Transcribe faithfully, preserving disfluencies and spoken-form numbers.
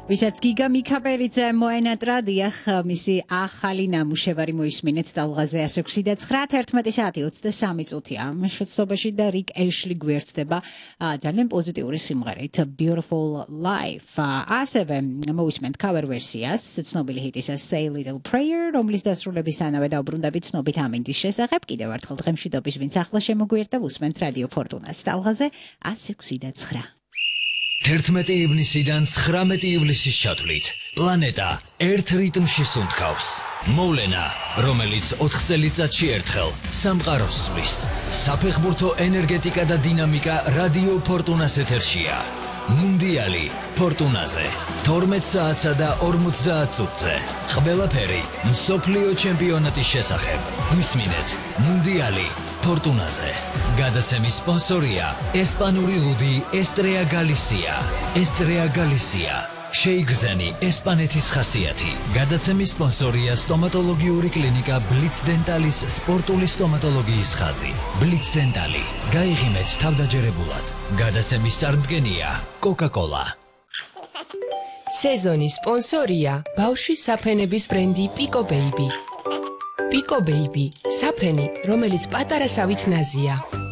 ვისაც გიგა მიქაბერიძე მოენატრა დიახ მისი ახალი ნამუშევარი მოისმინეთ ტალღაზე one six nine thirteen საათი ოცდასამი წუთია მშოცობაში და რიკ ეშლი გვერდდება ძალიან პოზიტიური სიმღერით Beautiful Life ასევე მოისმენთ cover ვერსიას ცნობილი ჰიტის Say Little Prayer რომლის დასრულებისთანავე დაუბრუნდებით ცნობით ამინდის შესახებ კიდევ ერთხელ დღემშვიდობის ვინც ახლა შემოგვიერთდა უსმენთ რადიო ფორტუნას ტალღაზე one six nine თერთმეტი ივნისიდან ცხრამეტი ივლისის ჩათვლით პლანეტა ერთ რიტმში სუნთქავს მოვლენა რომელიც ოთხ წელიწადში ერთხელ სამყაროს სვლის საფეხბურთო ენერგეტიკა და დინამიკა რადიო ფორტუნას ეთერშია მუნდიალი ფორტუნაზე თორმეტ საათსა და ორმოცდაათ წუთზე ყველაფერი მსოფლიო ჩემპიონატის შესახებ გვისმინეთ მუნდიალი ფორტუნაზე გადაცემის სპონსორია ესპანური ლუდი ესტრეა გალისია ესტრეა გალისია შეიგრძენი ესპანეთის ხასიათი გადაცემის სპონსორია სტომატოლოგიური კლინიკა ბლიც დენტალის სპორტული სტომატოლოგიის ხაზი ბლიც დენტალი გაიღიმეთ თავდაჯერებულად გადაცემის წარმდგენია კოკა-კოლა სეზონის სპონსორია ბავშვის საფენების ბრენდი პიკო ბეიბი Pico Baby, საფენი, რომელიც პატარა სავით ნაზია.